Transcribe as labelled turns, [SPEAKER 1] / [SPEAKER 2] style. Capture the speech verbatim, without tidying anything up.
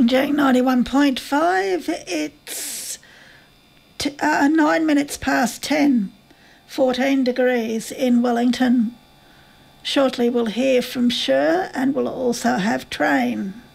[SPEAKER 1] Wanjang ninety-one point five. It's t- uh, nine minutes past ten, fourteen degrees in Wellington. Shortly we'll hear from Sher and we'll also have Train.